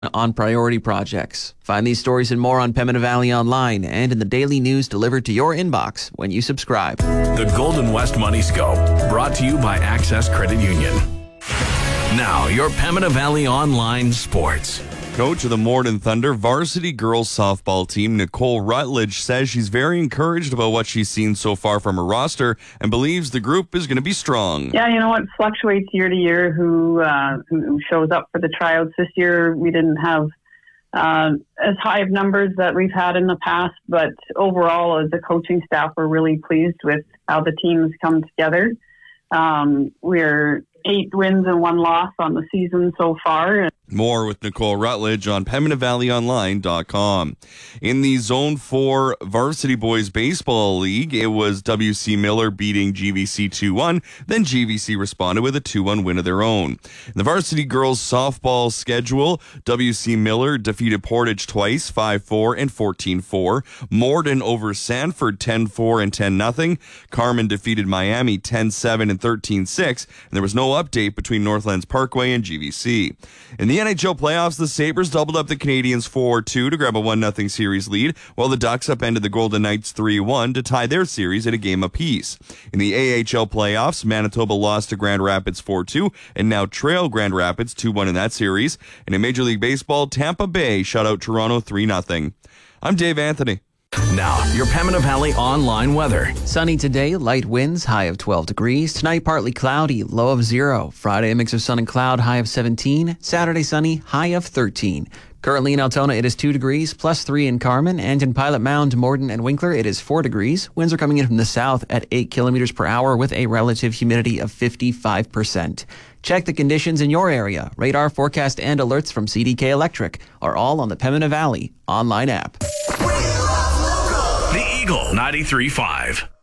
on priority projects. Find these stories and more on Pembina Valley Online and in the daily news delivered to your inbox when you subscribe. The Golden West Money Scope, brought to you by Access Credit Union. Now, your Pembina Valley Online Sports. Coach of the Morden Thunder varsity girls softball team, Nicole Rutledge, says she's very encouraged about what she's seen so far from her roster and believes the group is going to be strong. Yeah, you know what? Fluctuates year to year who shows up for the tryouts. This year we didn't have as high of numbers that we've had in the past, but overall as a coaching staff, we're really pleased with how the team's come together. We're 8 wins and 1 loss on the season so far. More with Nicole Rutledge on PembinaValleyOnline.com. In the Zone 4 Varsity Boys Baseball League, it was WC Miller beating GVC 2-1. Then GVC responded with a 2-1 win of their own. In the Varsity Girls Softball schedule, WC Miller defeated Portage twice, 5-4 and 14-4. Morden over Sanford, 10-4 and 10-0. Carmen defeated Miami, 10-7 and 13-6. And there was no update between Northlands Parkway and GVC. In the NHL playoffs, the Sabres doubled up the Canadiens 4-2 to grab a 1-0 series lead, while the Ducks upended the Golden Knights 3-1 to tie their series at a game apiece. In the AHL playoffs, Manitoba lost to Grand Rapids 4-2 and now trail Grand Rapids 2-1 in that series. And in Major League Baseball, Tampa Bay shut out Toronto 3-0. I'm Dave Anthony. Now, your Pembina Valley Online weather. Sunny today, light winds, high of 12 degrees. Tonight, partly cloudy, low of 0. Friday, a mix of sun and cloud, high of 17. Saturday, sunny, high of 13. Currently in Altona, it is 2 degrees, plus 3 in Carmen. And in Pilot Mound, Morden, and Winkler, it is 4 degrees. Winds are coming in from the south at 8 kilometers per hour with a relative humidity of 55%. Check the conditions in your area. Radar, forecast, and alerts from CDK Electric are all on the Pembina Valley Online app. The Eagle 93.5.